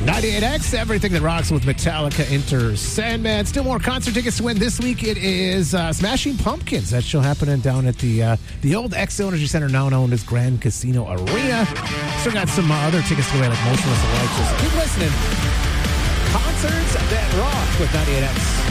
98X, everything that rocks with Metallica enters Sandman. Still more concert tickets to win this week. It is Smashing Pumpkins. That show happening down at the old XO Energy Center, now known as Grand Casino Arena. Still got some other tickets to win, like Motionless in White. Just keep listening. Concerts that rock with 98X.